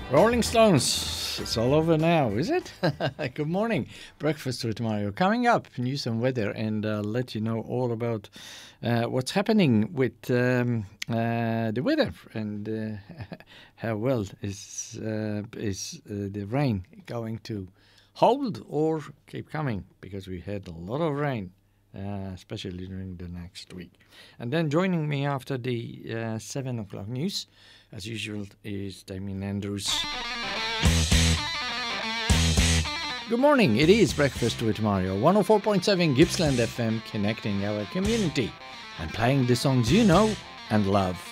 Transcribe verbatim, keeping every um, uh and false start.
Rolling Stones, it's all over now, is it? Good morning. Breakfast with Mario. Coming up, news and weather, and uh, let you know all about uh, what's happening with um, uh, the weather and uh, how well is, uh, is uh, the rain going to hold or keep coming, because we had a lot of rain, uh, especially during the next week. And then joining me after the uh, seven o'clock news, as usual, is Damien Andrews. Good morning. It is Breakfast with Mario, one oh four point seven Gippsland F M, connecting our community and playing the songs you know and love.